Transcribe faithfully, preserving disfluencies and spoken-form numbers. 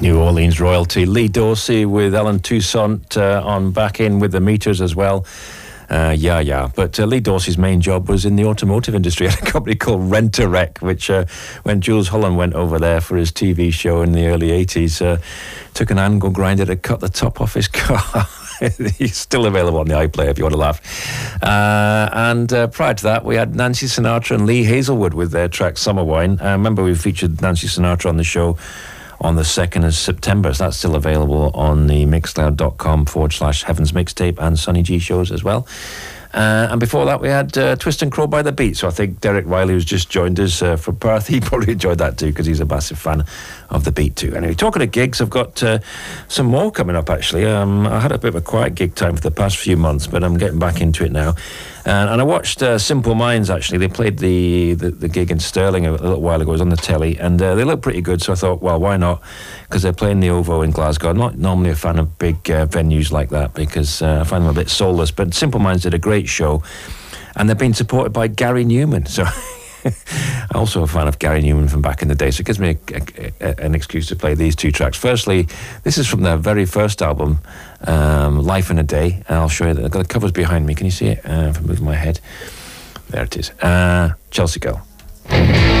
New Orleans royalty. Lee Dorsey with Ellen Toussaint uh, on back in with the meters as well. Uh, yeah, yeah. But uh, Lee Dorsey's main job was in the automotive industry at a company called Rent-A-Wreck, which uh, when Jules Holland went over there for his T V show in the early eighties, uh, took an angle grinder to cut the top off his car. He's still available on the iPlayer if you want to laugh. Uh, and uh, prior to that, we had Nancy Sinatra and Lee Hazelwood with their track Summer Wine. Uh, remember, we featured Nancy Sinatra on the show on the second of September. So that's still available on the mixcloud.com forward slash Heavens Mixtape and Sonny G shows as well. Uh, and before that, we had uh, Twist and Crow by the Beat. So I think Derek Wiley, who's just joined us uh, from Perth, he probably enjoyed that too because he's a massive fan of the beat too. Anyway, talking of gigs, I've got uh, some more coming up actually. Um, I had a bit of a quiet gig time for the past few months, but I'm getting back into it now. And, and I watched uh, Simple Minds actually. They played the, the, the gig in Stirling a, a little while ago. It was on the telly, and uh, they looked pretty good. So I thought, well, why not? Because they're playing the OVO in Glasgow. I'm not normally a fan of big uh, venues like that because uh, I find them a bit soulless. But Simple Minds did a great show, and they've been supported by Gary Newman. So I'm also a fan of Gary Newman from back in the day, so it gives me a, a, a, an excuse to play these two tracks. Firstly, this is from their very first album, um, Life in a Day, and I'll show you that. I've got the covers behind me. Can you see it? Uh, if I move my head. There it is. Uh, Chelsea Girl.